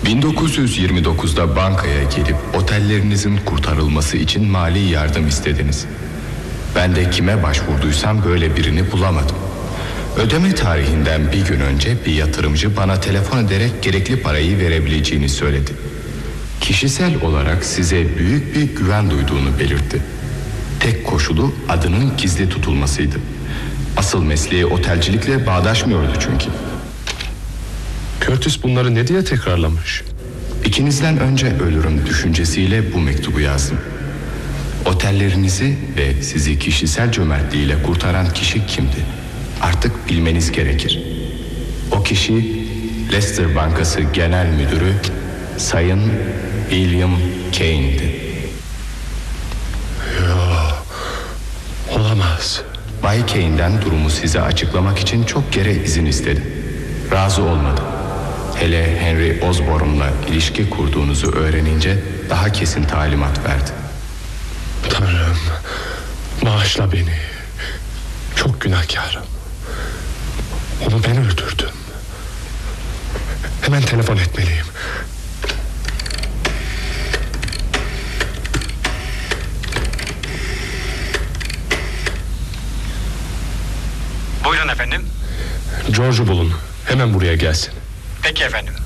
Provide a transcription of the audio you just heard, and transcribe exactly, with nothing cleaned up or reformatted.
bin dokuz yüz yirmi dokuzda bankaya gelip otellerinizin kurtarılması için mali yardım istediniz. Ben de kime başvurduysam böyle birini bulamadım. Ödeme tarihinden bir gün önce bir yatırımcı bana telefon ederek gerekli parayı verebileceğini söyledi. Kişisel olarak size büyük bir güven duyduğunu belirtti. Tek koşulu adının gizli tutulmasıydı. Asıl mesleği otelcilikle bağdaşmıyordu çünkü. Curtis bunları ne diye tekrarlamış? İkinizden önce ölürüm düşüncesiyle bu mektubu yazdım. Otellerinizi ve sizi kişisel cömertliğiyle kurtaran kişi kimdi? Artık bilmeniz gerekir. O kişi Leicester Bankası Genel Müdürü Sayın William Kane'di. Yok, olamaz. Bay Kane'den durumu size açıklamak için çok kere izin istedim. Razı olmadı. Hele Henry Osborne'la ilişki kurduğunuzu öğrenince daha kesin talimat verdi. Tanrım, bağışla beni. Çok günahkarım. Onu ben öldürdüm. Hemen telefon etmeliyim. Buyurun efendim. George'u bulun. Hemen buraya gelsin. Peki efendim.